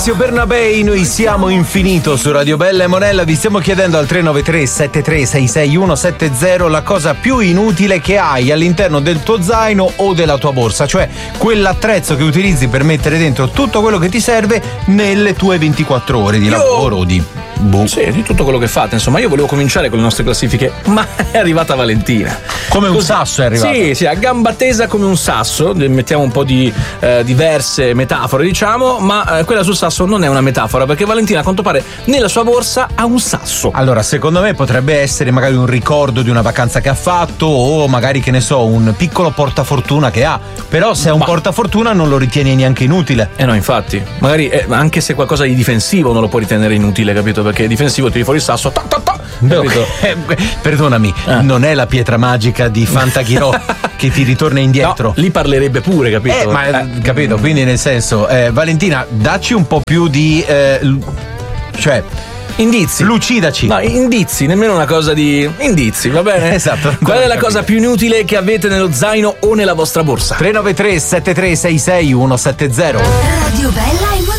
Alessio Bernabei, noi siamo Infinito su Radio Bella e Monella. Vi stiamo chiedendo al 393 7366 170 la cosa più inutile che hai all'interno del tuo zaino o della tua borsa, cioè quell'attrezzo che utilizzi per mettere dentro tutto quello che ti serve nelle tue 24 ore di lavoro o di Sì, di tutto quello che fate. Insomma, io volevo cominciare con le nostre classifiche, ma è arrivata Valentina. Come un sasso è arrivato. Sì, a gamba tesa come un sasso. Mettiamo un po' di diverse metafore, diciamo, ma quella sul sasso non è una metafora, perché Valentina, a quanto pare, nella sua borsa ha un sasso. Allora, secondo me potrebbe essere magari un ricordo di una vacanza che ha fatto, o magari, che ne so, un piccolo portafortuna che ha. Però se è un portafortuna non lo ritieni neanche inutile. No, infatti. Magari anche se qualcosa di difensivo non lo puoi ritenere inutile, capito? Perché difensivo tiri fuori il sasso, perdonami, non è la pietra magica di Fantaghirò che ti ritorna indietro. No, lì parlerebbe pure, capito? Capito, quindi nel senso, Valentina, dacci un po' più di cioè indizi. Lucidaci. No, indizi, nemmeno una cosa di indizi, va bene? Esatto. Qual è la cosa più inutile che avete nello zaino o nella vostra borsa? 393 7366 170. Radio Bella e